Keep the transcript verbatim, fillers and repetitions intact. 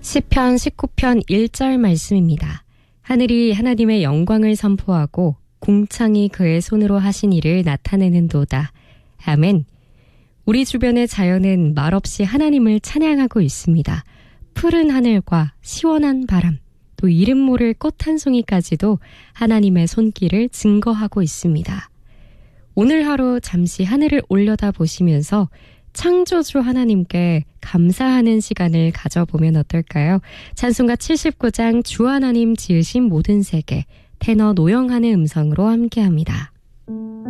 시편 십구 편 일 절 말씀입니다. 하늘이 하나님의 영광을 선포하고 궁창이 그의 손으로 하신 일을 나타내는도다. 아멘. 우리 주변의 자연은 말없이 하나님을 찬양하고 있습니다. 푸른 하늘과 시원한 바람, 또 이름 모를 꽃 한 송이까지도 하나님의 손길을 증거하고 있습니다. 오늘 하루 잠시 하늘을 올려다 보시면서 창조주 하나님께 감사하는 시간을 가져보면 어떨까요? 찬송가 칠십구 장 주 하나님 지으신 모든 세계, 테너 노영한의 음성으로 함께합니다.